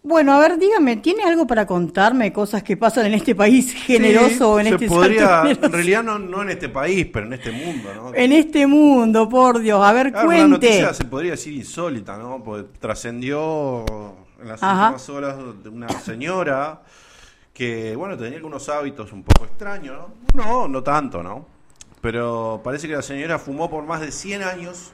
Bueno, a ver, dígame, ¿tiene algo para contarme? Cosas que pasan en este país generoso, Sí, en este podría, salto generoso. en realidad no en este país, pero en este mundo, ¿no? En este mundo, por Dios, a ver, Claro, cuente. una noticia se podría decir insólita, ¿no? Porque trascendió en las últimas horas de una señora que, bueno, tenía algunos hábitos un poco extraños, ¿no? No tanto, ¿no? Pero parece que la señora fumó por más de 100 años,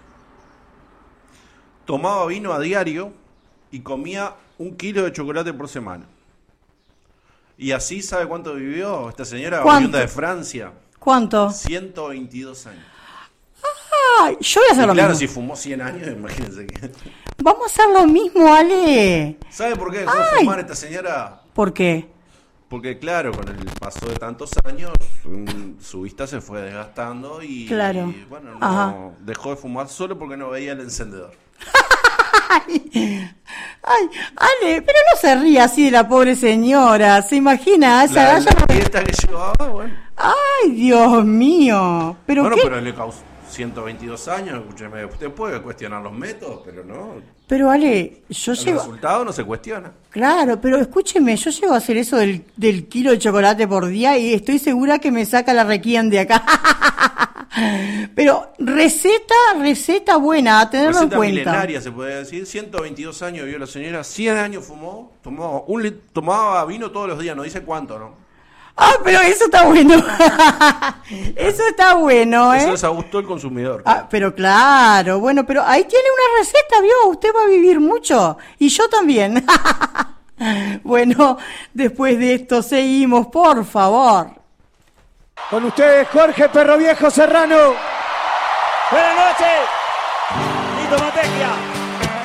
tomaba vino a diario y comía 1 kilo de chocolate por semana. Y así, ¿sabe cuánto vivió esta señora oriunda de Francia? ¿Cuánto? 122 años. Ay, yo voy a hacer Y lo claro, mismo. si fumó 100 años, imagínense que... Vamos a hacer lo mismo, Ale. ¿Sabe por qué dejó de fumar esta señora? ¿Por qué? Porque claro, con el paso de tantos años, su vista se fue desgastando y, Claro. y, bueno, Ajá. dejó de fumar solo porque no veía el encendedor. Ay, Ale, pero no se ríe así de la pobre señora. ¿Se imagina? La dieta que llevaba, bueno. Ay, Dios mío. ¿Pero Bueno, qué? pero le causó 122 años, escúcheme, usted puede cuestionar los métodos, pero no, Pero Ale, yo el llego... resultado no se cuestiona. Claro, pero escúcheme, yo llego a hacer eso del kilo de chocolate por día y estoy segura que me saca la requiem de acá. Pero receta buena, a tenerlo Receta en cuenta. milenaria se puede decir, 122 años vivió la señora, 100 años fumó, tomaba vino todos los días, no dice cuánto, ¿no? Ah, pero eso está bueno. Eso está bueno, ¿eh? Eso les gustó el consumidor. Ah, pero claro, bueno, pero ahí tiene una receta, ¿vio? Usted va a vivir mucho y yo también. Bueno, después de esto seguimos, por favor. Con ustedes, Jorge Perro Viejo Serrano. Buenas noches. Lito Mateja.